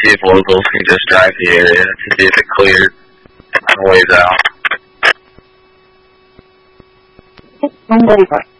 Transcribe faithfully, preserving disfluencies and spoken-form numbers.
see if locals can just drive the area to see if it cleared on the ways out. One thirty-four.